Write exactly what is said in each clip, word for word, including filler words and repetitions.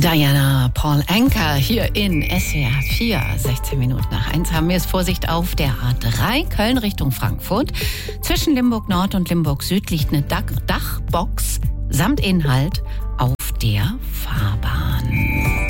Diana Paul Anka hier in S W R vier. sechzehn Minuten nach eins haben wir es. Vorsicht auf der A drei, Köln Richtung Frankfurt. Zwischen Limburg Nord und Limburg Süd liegt eine Dach- Dachbox samt Inhalt auf der Fahrbahn.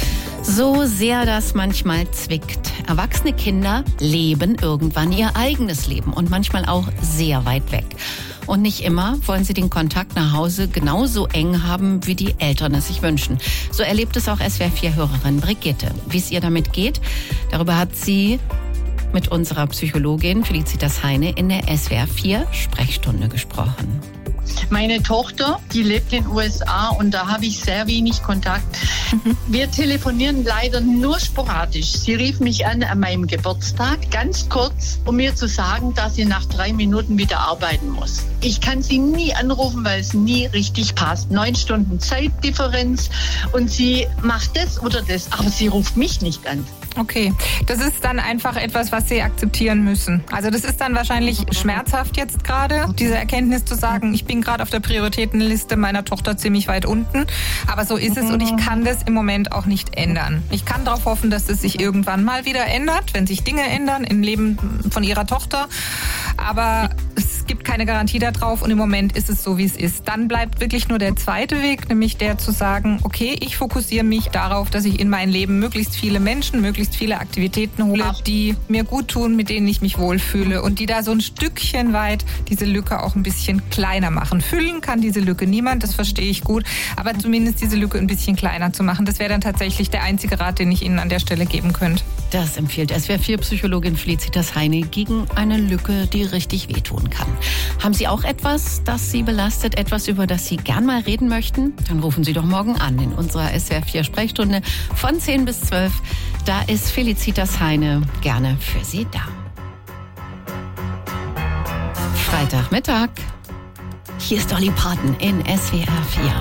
So sehr das manchmal zwickt. Erwachsene Kinder leben irgendwann ihr eigenes Leben und manchmal auch sehr weit weg. Und nicht immer wollen sie den Kontakt nach Hause genauso eng haben, wie die Eltern es sich wünschen. So erlebt es auch S W R vier-Hörerin Brigitte. Wie es ihr damit geht, darüber hat sie mit unserer Psychologin Felicitas Heine in der S W R vier Sprechstunde gesprochen. Meine Tochter, die lebt in den U S A und da habe ich sehr wenig Kontakt. Wir telefonieren leider nur sporadisch. Sie rief mich an an meinem Geburtstag, ganz kurz, um mir zu sagen, dass sie nach drei Minuten wieder arbeiten muss. Ich kann sie nie anrufen, weil es nie richtig passt. Neun Stunden Zeitdifferenz und sie macht das oder das, aber sie ruft mich nicht an. Okay, das ist dann einfach etwas, was Sie akzeptieren müssen. Also das ist dann wahrscheinlich schmerzhaft jetzt gerade, diese Erkenntnis zu sagen, ich bin gerade auf der Prioritätenliste meiner Tochter ziemlich weit unten, aber so ist es und ich kann das im Moment auch nicht ändern. Ich kann darauf hoffen, dass es sich irgendwann mal wieder ändert, wenn sich Dinge ändern im Leben von ihrer Tochter, aber es gibt keine Garantie darauf und im Moment ist es so, wie es ist. Dann bleibt wirklich nur der zweite Weg, nämlich der zu sagen, okay, ich fokussiere mich darauf, dass ich in mein Leben möglichst viele Menschen, möglichst viele Aktivitäten hole, die mir gut tun, mit denen ich mich wohlfühle und die da so ein Stückchen weit diese Lücke auch ein bisschen kleiner machen. Füllen kann diese Lücke niemand, das verstehe ich gut, aber zumindest diese Lücke ein bisschen kleiner zu machen, das wäre dann tatsächlich der einzige Rat, den ich Ihnen an der Stelle geben könnte. Das empfiehlt S W R vier-Psychologin Felicitas Heine gegen eine Lücke, die richtig wehtun kann. Haben Sie auch etwas, das Sie belastet, etwas, über das Sie gern mal reden möchten? Dann rufen Sie doch morgen an in unserer S W R vier Sprechstunde von zehn bis zwölf. Da ist Felicitas Heine gerne für Sie da. Freitagmittag. Hier ist Dolly Parton in S W R vier.